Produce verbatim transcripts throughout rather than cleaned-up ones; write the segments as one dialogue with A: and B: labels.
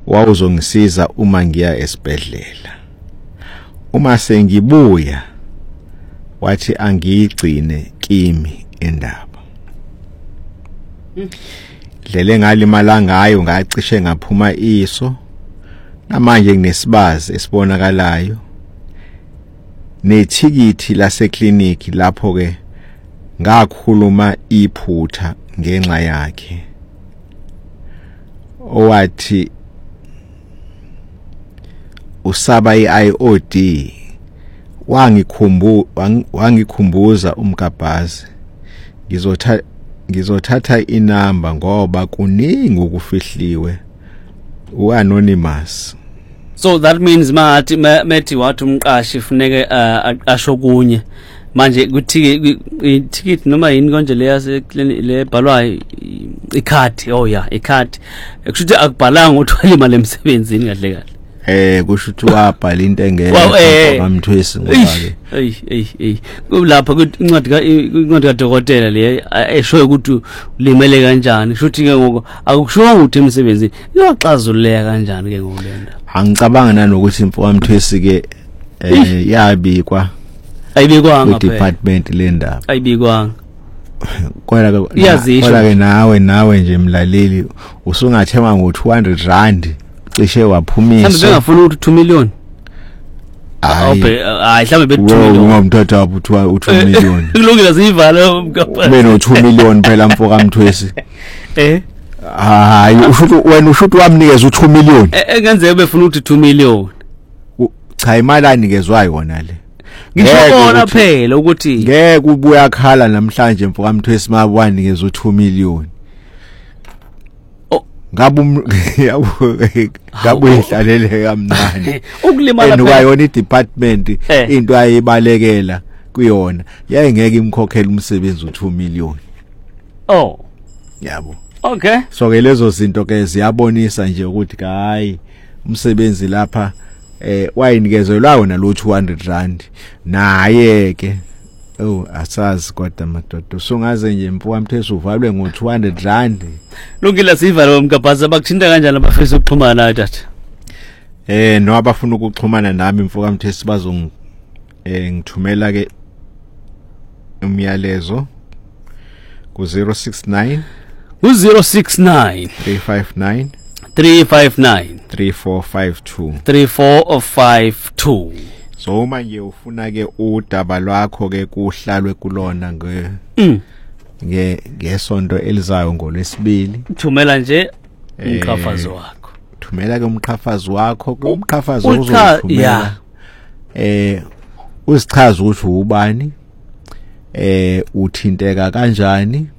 A: wawuzongisiza uma ngiya esibhedlela. Uma sengibuya wathi angigcine kimi indaba. Dlele ngalimala ngayo ngacishe ngaphuma iso. Namanje nginesibazi esibonakalayo. Nethikithi lase clinic lapho ke ngakhuluma iphutha ngenxa yakhe. Owathi usaba i-I O D wangikhumbu wangikhumbuza umgabhazi ngizothatha ngizothatha inamba ngoba kuningi ukufihliwe uanonymous.
B: So that means mathi methi wathi umqashi funeke aqasho kunye manje kuthi ticket noma yini konje le yase le bhalwayo ikhadi. Oh yeah, ikhadi kushuthi akubhalanga uthwala imali emsebenzini kahle kahle.
A: Eh kusho ukuthi wabhala into engeke ngamthwesi ngoba ke
B: hey hey hey kulapha incwadi ka incwadi kadokotela le eshoyo ukuthi ulimele kanjani shuthi ke ngoko akukushiwa ukuthi emsebenzini iyaxazuleka kanjani ke ngokulenda.
A: Angicabanga nanokuthi imfowamthwesi ke eh yabikwa
B: ayibikwanga
A: phela department lendaba
B: ayibikwanga
A: kodwa ke kodwa ke nawe nawe nje mlaleli usungathema ngo two hundred rand cishe waphumisa
B: mhlawumbe bengafuna ukuthi two million. Hayi mhlawumbe be two million
A: ngomthatha uphu u two million
B: kulungile siyivala umgabhazi
A: beno two million phela mfoka mthwesi
B: eh
A: hayi usho wena usho ukuthi wamnikeza u two million
B: engenzeke befuna ukuthi two million.
A: Cha imali anikezwa yona le
B: ngisho bona phela ukuthi
A: ngeke ubuya khala namhlanje mfoka mthwesi mabanikeza u two million. Ngabu ngabu ihlalele kamncane
B: ukulimala phela
A: enokayona idepartment into ayibalekela kuyona yayengeke imkhokhela umsebenzi u two million.
B: Oh
A: yabo
B: okay.
A: So ke lezo zinto ke ziyabonisa nje ukuthi hayi umsebenzi lapha eh wayinikezelwa wona lo two hundred rand naye ke oh asazi kodwa madodo sungaze nje mfuka mthesi uvalwe ngo two hundred rand.
B: Lungile sivala umgabhazi abakuthinta kanjani abafisa ukuxhumana nawe tata?
A: Eh no abafuna ukuxhumana nami mfuka mthesi bazong eh ngithumela ke umyalezo ku zero six nine
B: ku zero six nine
A: three five nine
B: three five nine
A: three four five two
B: three four five two.
A: So manje ufuna ke udaba lwakho ke kuhlalwe kulona nge nge ngesonto elizayo ngolesibili.
B: Thumela nje umqhafazo wakho.
A: Thumela ke umqhafazo wakho kumqhafazo uzothumela. Eh usichaza ukuthi ubani eh uthinteka kanjani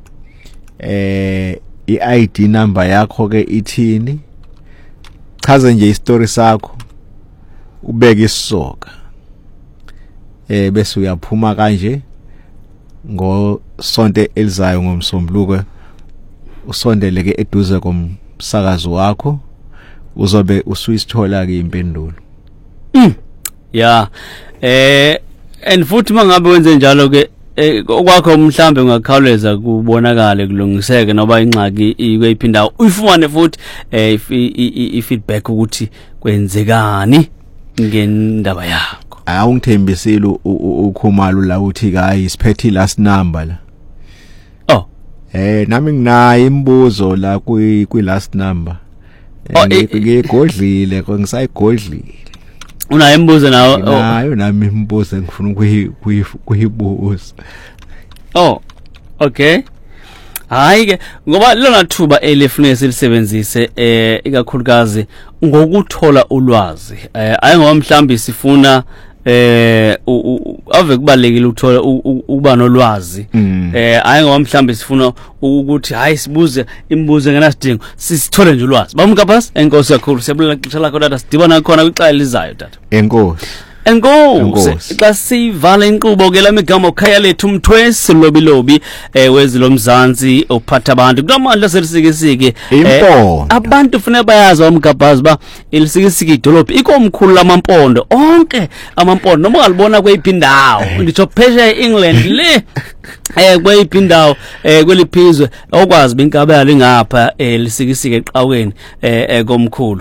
A: eh i-I D number yakho ke ithini chaza nje istory sakho ubeke isisoka eh bese uyaphuma kanje ngo sonto elizayo ngomsombuluko usondele ke eduze komsakazo wakho uzobe usuyithola ke impendulo.
B: Mm. Yeah. Eh and futhi mangabe wenze njalo ke okwakho mhlambe ungakhawuleza kubonakala kulungiseke noba ingxaki ikwephinda uyifumane futhi eh i-feedback ukuthi kwenzekani ngendaba yakho.
A: Awungithembisile ukhumalo la uthi hayi siphethe last number la.
B: Oh.
A: Eh nami nginayo imibuzo la kwi last number. Ngigodlile ko ngisayigodlile.
B: Unayo imibuzo nawo?
A: Nayo nami imibuzo engifuna kuyibuza.
B: Oh. Okay. Hayi ke ngoba lona thuba elifuneka silisebenzise eh ikakhulukazi ngokuthola ulwazi. Eh ayi ngoba mhlambi sifuna eh ave kubalekile ukuthola ukuba nolwazi. Eh ayi ngoba mhlambi sifuna ukuthi hayi sibuze imibuzo engenasidingo sisithole nje ulwazi. Bamukabhasi enkosi kakhulu siyabulala ixesha lakho tata sidibana khona kwixala elizayo tata.
A: Enkosi.
B: Enkosi xa sivala inkqubo ke lamigama ukhaya lethu umthwesi lobi lobi eh wezilomzansi ophatha abantu kunamandla selisikisiki abantu ufuna bayazi umgabhazi ba elisikisiki idolophi ikomkhulu lamampondo onke amampondo noma ungalibona kweyiphindawo ngitho phesha eEngland le eh kweyiphindawo eh kweliphizwe okwazi binkabela lingapha elisikisiki eqhawweni eh komkhulu.